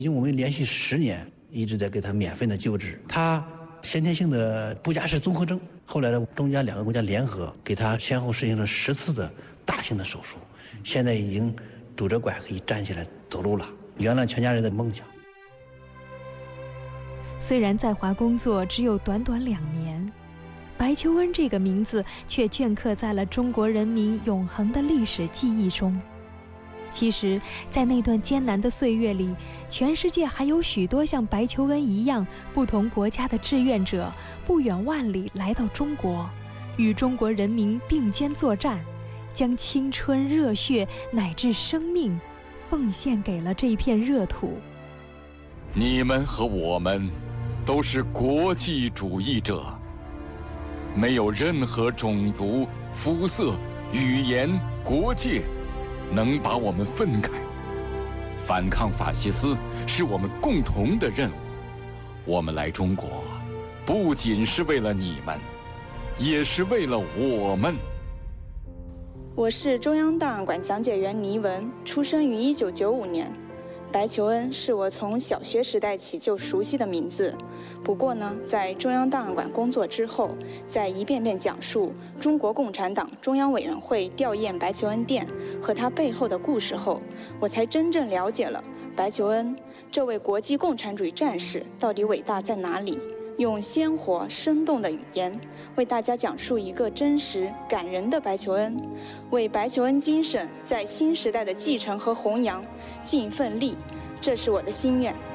因为我们连续10年一直在给他免费的救治，他先天性的布加氏综合症，后来呢，中加2个国家联合给他先后实行了10次的大型的手术，现在已经拄着拐可以站起来走路了，圆了全家人的梦想。 虽然在华工作只有短短2年，白求恩这个名字却镌刻在了中国人民永恒的历史记忆中。其实，在那段艰难的岁月里，全世界还有许多像白求恩一样不同国家的志愿者，不远万里来到中国，与中国人民并肩作战，将青春、热血乃至生命奉献给了这片热土。 你们和我们都是国际主义者，没有任何种族、肤色、语言、国界能把我们分开。反抗法西斯是我们共同的任务。我们来中国，不仅是为了你们，也是为了我们。 我是中央档案馆讲解员倪文，出生于1995年。白求恩是我从小学时代起就熟悉的名字。不过呢，在中央档案馆工作之后，在一遍遍讲述中国共产党中央委员会吊唁白求恩殿和他背后的故事后，我才真正了解了白求恩这位国际共产主义战士到底伟大在哪里。用鲜活生动的语言为大家讲述一个真实感人的白求恩，为白求恩精神在新时代的继承和弘扬尽一份力，这是我的心愿。